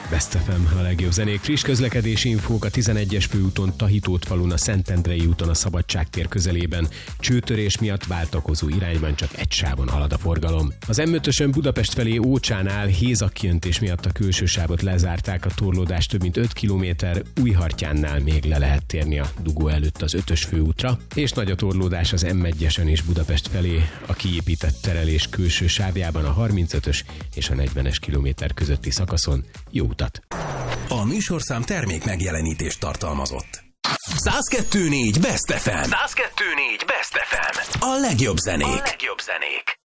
Best FM, a legjobb zenék. Friss közlekedési infók a 11-es főúton, Tahitót-falun, a Szentendrei úton, a Szabadságtér közelében. Csőtörés miatt váltakozó irányban csak egy sávon halad a forgalom. Az M5-ösön Budapest felé Ócsánál hézakkiöntés miatt a külső sávot lezárták, a torlódás több mint 5 km, Újhartyánnál még le lehet térni a dugó előtt az 5-ös főútra, és nagy a torlódás az M1-esen is Budapest felé, a kiépített terelés külső sávjában a 35-ös és a 40-es kilométer közötti szakaszon. Jó utat! A műsorszám termék megjelenítést tartalmazott. 102.4 Best FM. 102.4 Best FM. A legjobb zenék.